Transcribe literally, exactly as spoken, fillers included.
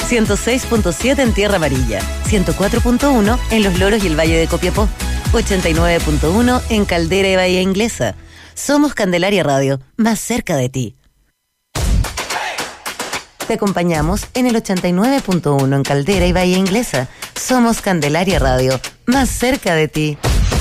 ciento seis punto siete en Tierra Amarilla, ciento cuatro punto uno en Los Loros y el Valle de Copiapó, ochenta y nueve punto uno en Caldera y Bahía Inglesa. Somos Candelaria Radio, más cerca de ti. Te acompañamos en el ochenta y nueve punto uno en Caldera y Bahía Inglesa. Somos Candelaria Radio, más cerca de ti.